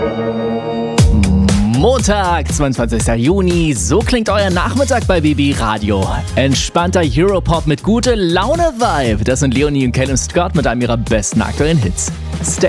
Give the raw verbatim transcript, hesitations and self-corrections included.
Montag, zweiundzwanzigster Juni, so klingt euer Nachmittag bei B B Radio. Entspannter Europop mit gute Laune-Vibe. Das sind Leonie und Callum Scott mit einem ihrer besten aktuellen Hits. Stay